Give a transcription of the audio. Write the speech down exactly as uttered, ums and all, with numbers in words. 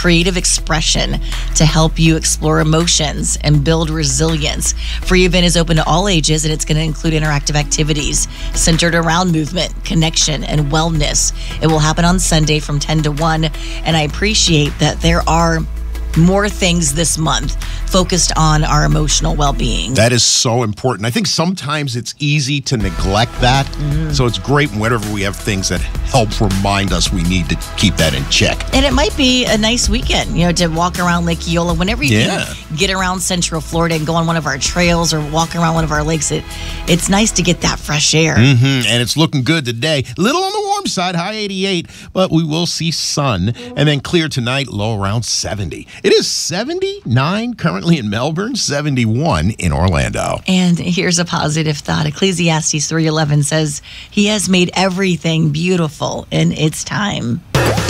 creative expression to help you explore emotions and build resilience. Free event is open to all ages, and it's going to include interactive activities centered around movement, connection, and wellness. It will happen on Sunday from ten to one, and I appreciate that there are more things this month focused on our emotional well-being. That is so important. I think sometimes it's easy to neglect that. Mm-hmm. So it's great whenever we have things that help remind us we need to keep that in check. And it might be a nice weekend, you know, to walk around Lake Eola. Whenever you yeah. can get around Central Florida and go on one of our trails or walk around one of our lakes, it, it's nice to get that fresh air. Mm-hmm. And it's looking good today. Little on the warm side, high eighty-eight, but we will see sun. And then clear tonight, low around seventy. It is seventy-nine currently in Melbourne, seventy-one in Orlando. And here's a positive thought. Ecclesiastes three eleven says, He has made everything beautiful in its time.